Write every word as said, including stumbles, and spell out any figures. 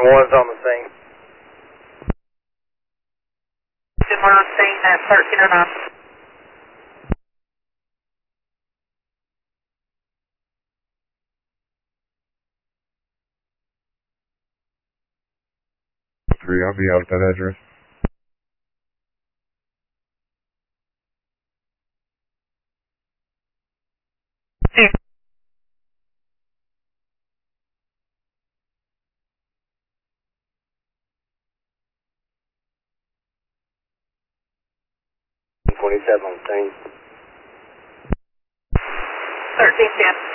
one's on the scene. ten one on scene at thirteen oh nine. three, I'll be out at that address. twenty-seven on scene. thirteen ten.